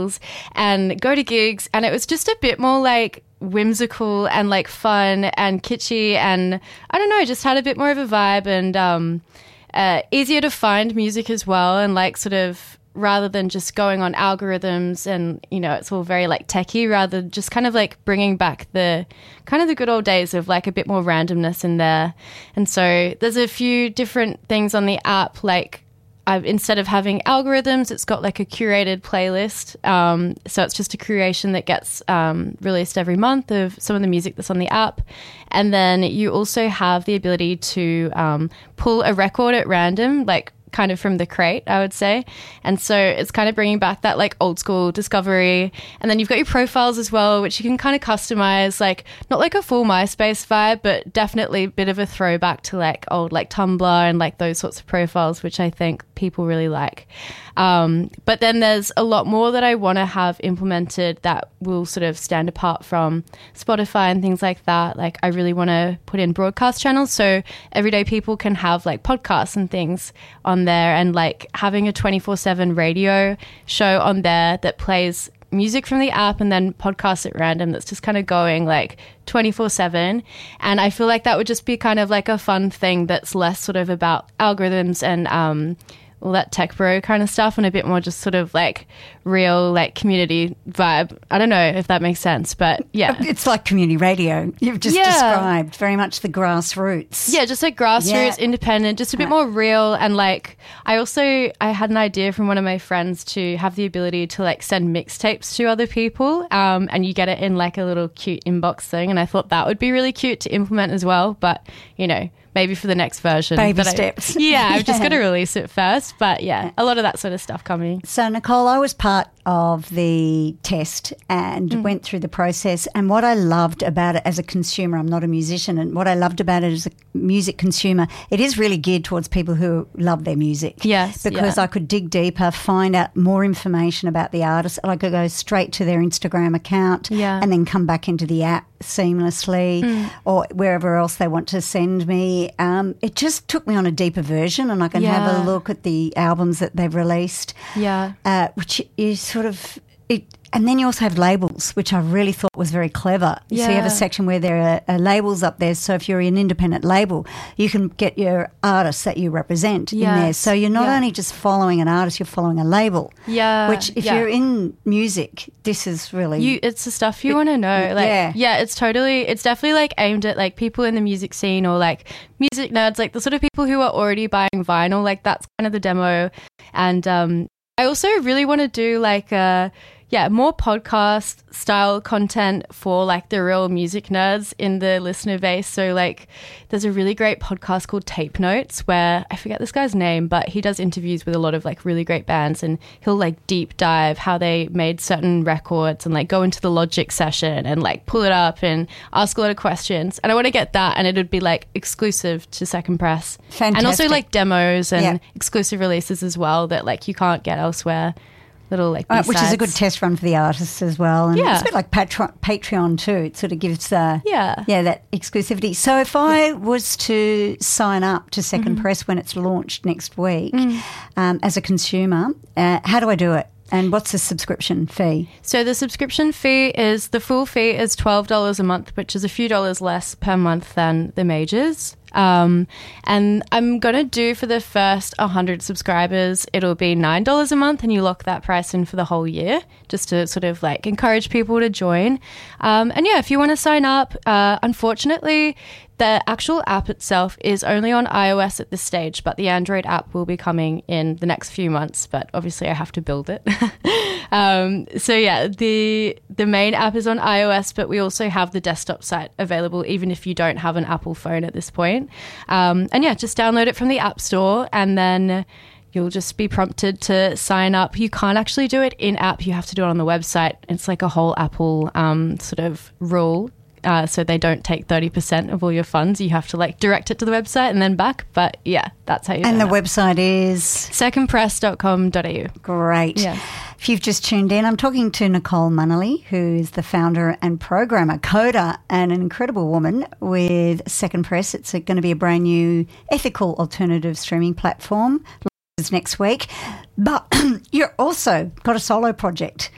festivals and go to gigs, and it was just a bit more like whimsical and like fun and kitschy, and I don't know, just had a bit more of a vibe, and easier to find music as well, and like sort of rather than just going on algorithms and, you know, it's all very like techie, rather just kind of like bringing back the kind of the good old days of like a bit more randomness in there. And so there's a few different things on the app, like instead of having algorithms, it's got like a curated playlist. So it's just a curation that gets released every month of some of the music that's on the app. And then you also have the ability to pull a record at random, like kind of from the crate, I would say. And so it's kind of bringing back that like old school discovery. And then you've got your profiles as well, which you can kind of customize, like not like a full MySpace vibe, but definitely a bit of a throwback to like old like Tumblr and like those sorts of profiles, which I think people really like. But then there's a lot more that I want to have implemented that will sort of stand apart from Spotify and things like that. Like I really want to put in broadcast channels so everyday people can have like podcasts and things on there, and like having a 24/7 radio show on there that plays music from the app and then podcasts at random that's just kind of going like 24/7. And I feel like that would just be kind of like a fun thing that's less sort of about algorithms and all that tech bro kind of stuff, and a bit more just sort of like real like community vibe. I don't know if that makes sense, but yeah. It's like community radio you've just described, very much the grassroots. Yeah, just like grassroots, independent, just a bit more real. And like I had an idea from one of my friends to have the ability to like send mixtapes to other people, and you get it in like a little cute inbox thing, and I thought that would be really cute to implement as well, but you know, maybe for the next version. Baby steps. I've just got to release it first. But yeah, a lot of that sort of stuff coming. So, Nicole, I was part of the test and went through the process. And what I loved about it as a consumer, I'm not a musician, and what I loved about it as a music consumer, it is really geared towards people who love their music. Yes. Because I could dig deeper, find out more information about the artist. I could go straight to their Instagram account and then come back into the app seamlessly or wherever else they want to send me. It just took me on a deeper version, and I can have a look at the albums that they've released, which is sort of it. And then you also have labels, which I really thought was very clever. So you have a section where there are labels up there. So if you're an independent label, you can get your artists that you represent in there. So you're not only just following an artist, you're following a label. Which if you're in music, this is really... it's the stuff you want to know. Like, it's definitely like aimed at like people in the music scene or like music nerds, like the sort of people who are already buying vinyl. Like that's kind of the demo. And I also really want to do like more podcast style content for like the real music nerds in the listener base. So like there's a really great podcast called Tape Notes where I forget this guy's name, but he does interviews with a lot of like really great bands, and he'll like deep dive how they made certain records and like go into the Logic session and like pull it up and ask a lot of questions. And I want to get that, and it would be like exclusive to Second Press. Fantastic. And also like demos and exclusive releases as well that like you can't get elsewhere. Little like B-sides. Which is a good test run for the artists as well. And it's a bit like Patreon too. It sort of gives that exclusivity. So if I was to sign up to Second Press when it's launched next week as a consumer, how do I do it? And what's the subscription fee? So the subscription fee is, the full fee is $12 a month, which is a few dollars less per month than the majors. And I'm going to do for the first 100 subscribers, it'll be $9 a month, and you lock that price in for the whole year just to sort of like encourage people to join. And if you want to sign up, unfortunately, the actual app itself is only on iOS at this stage, but the Android app will be coming in the next few months, but obviously I have to build it. The main app is on iOS, but we also have the desktop site available even if you don't have an Apple phone at this point. Just download it from the App Store, and then you'll just be prompted to sign up. You can't actually do it in-app. You have to do it on the website. It's like a whole Apple sort of rule. So they don't take 30% of all your funds. You have to like direct it to the website and then back. But yeah, that's how you do it. And the website is? secondpress.com.au. Great. Yeah. If you've just tuned in, I'm talking to Nicole Munnelly, who is the founder and programmer, coder, and an incredible woman with Second Press. It's going to be a brand new ethical alternative streaming platform next week. But you're also got a solo project.